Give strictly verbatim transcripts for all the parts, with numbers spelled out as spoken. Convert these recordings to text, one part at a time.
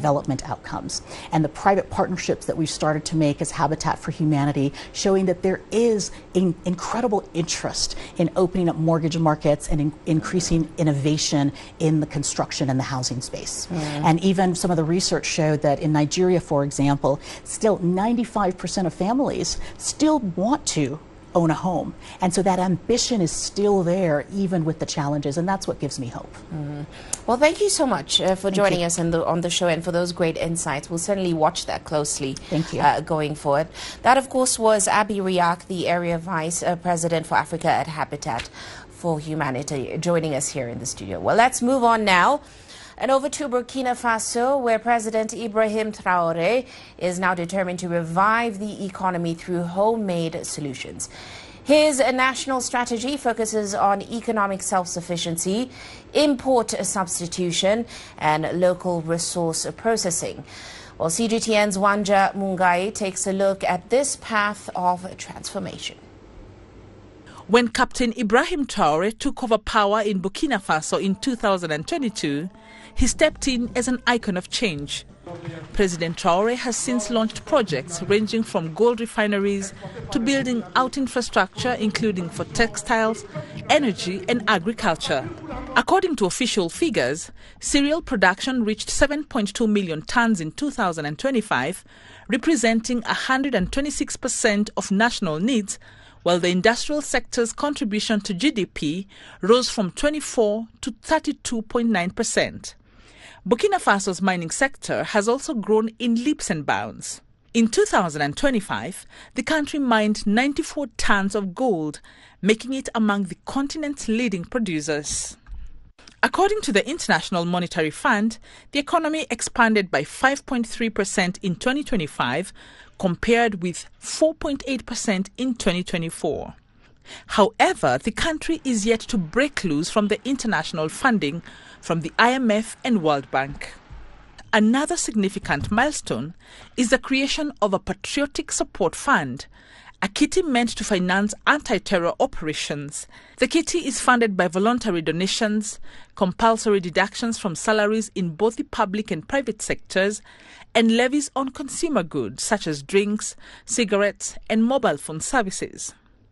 development outcomes. And the private partnerships that we've started to make as Habitat for Humanity, showing that there is an incredible interest in opening up mortgage markets and in increasing innovation in the construction and the housing space. Mm. And even some of the research showed that in Nigeria, for example, still ninety-five percent of families still want to own a home. And so that ambition is still there, even with the challenges, and that's what gives me hope. Mm-hmm. Well, thank you so much uh, for thank joining you. us in the, on the show and for those great insights. We'll certainly watch that closely thank you. Uh, going forward. That, of course, was Abby Riak, the Area Vice uh, President for Africa at Habitat for Humanity, joining us here in the studio. Well, let's move on now. And over to Burkina Faso, where President Ibrahim Traoré is now determined to revive the economy through homemade solutions. His national strategy focuses on economic self-sufficiency, import substitution, and local resource processing. Well, C G T N's Wanja Mungai takes a look at this path of transformation. When Captain Ibrahim Traoré took over power in Burkina Faso in two thousand twenty-two, he stepped in as an icon of change. President Traoré has since launched projects ranging from gold refineries to building out infrastructure, including for textiles, energy and agriculture. According to official figures, cereal production reached seven point two million tons in two thousand twenty-five, representing one hundred twenty-six percent of national needs, while the industrial sector's contribution to G D P rose from twenty-four to thirty-two point nine percent. Burkina Faso's mining sector has also grown in leaps and bounds. In two thousand twenty-five, the country mined ninety-four tons of gold, making it among the continent's leading producers. According to the International Monetary Fund, the economy expanded by five point three percent in twenty twenty-five, compared with four point eight percent in twenty twenty-four. However, the country is yet to break loose from the international funding from the I M F and World Bank. Another significant milestone is the creation of a Patriotic Support Fund, a kitty meant to finance anti-terror operations. The kitty is funded by voluntary donations, compulsory deductions from salaries in both the public and private sectors, and levies on consumer goods such as drinks, cigarettes, and mobile phone services.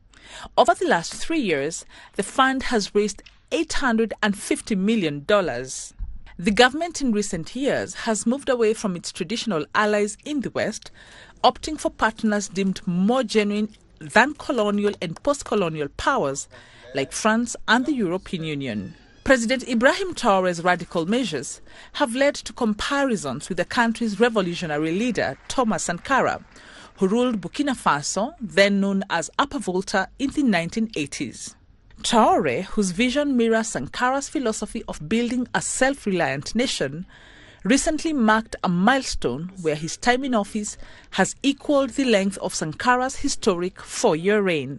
Over the last three years, the fund has raised eight hundred fifty million dollars. The government in recent years has moved away from its traditional allies in the West, opting for partners deemed more genuine than colonial and post-colonial powers like France and the European Union. President Ibrahim Traoré's radical measures have led to comparisons with the country's revolutionary leader, Thomas Sankara, who ruled Burkina Faso, then known as Upper Volta, in the nineteen eighties. Traoré, whose vision mirrors Sankara's philosophy of building a self-reliant nation, recently marked a milestone where his time in office has equaled the length of Sankara's historic four-year reign.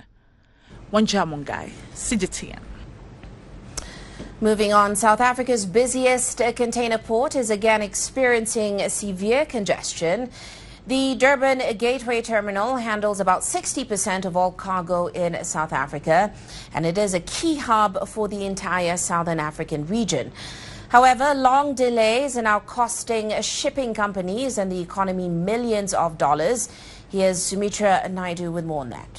Wanja Mungai, C G T N. Moving on, South Africa's busiest container port is again experiencing severe congestion. The Durban Gateway Terminal handles about sixty percent of all cargo in South Africa, and it is a key hub for the entire Southern African region. However, long delays are now costing shipping companies and the economy millions of dollars. Here's Sumitra Naidu with more on that.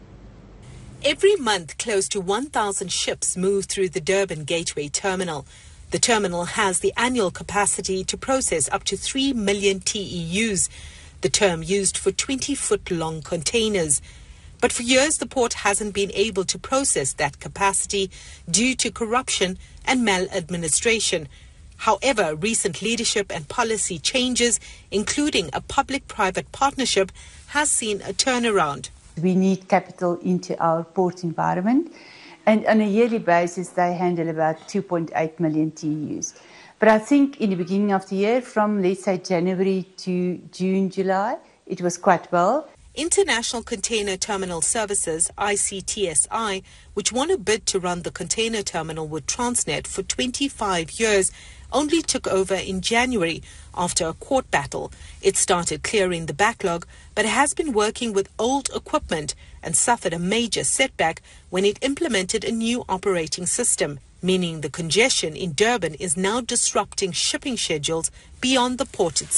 Every month, close to one thousand ships move through the Durban Gateway Terminal. The terminal has the annual capacity to process up to three million T E Us, the term used for twenty-foot-long containers. But for years, the port hasn't been able to process that capacity due to corruption and maladministration. However, recent leadership and policy changes, including a public-private partnership, has seen a turnaround. We need capital into our port environment, and on a yearly basis, they handle about two point eight million T E Us. But I think in the beginning of the year, from let's say January to June, July, it was quite well. International Container Terminal Services, I C T S I, which won a bid to run the container terminal with Transnet for twenty-five years, only took over in January after a court battle. It started clearing the backlog, but has been working with old equipment and suffered a major setback when it implemented a new operating system. meaning the congestion in Durban is now disrupting shipping schedules beyond the port itself.